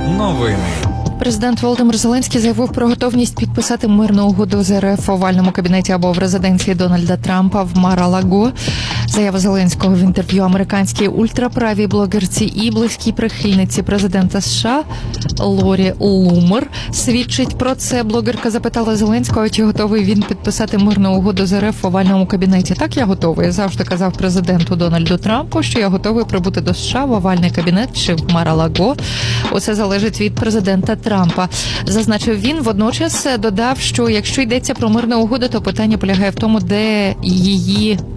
Новини. Президент Володимир Зеленський заявив про готовність підписати мирну угоду з РФ в овальному кабінеті або в резиденції Дональда Трампа в Мар-а-Лаго. Заява Зеленського в інтерв'ю американській ультраправій блогерці і близькій прихильниці президента США Лорі Лумер свідчить про це. Блогерка запитала Зеленського, чи готовий він підписати мирну угоду з РФ в овальному кабінеті. Так, я готовий. Завжди казав президенту Дональду Трампу, що я готовий прибути до США в овальний кабінет чи в Мар-а-Лаго. Усе залежить від президента Трампа. Зазначив він, водночас додав, що якщо йдеться про мирну угоду, то питання полягає в тому, де її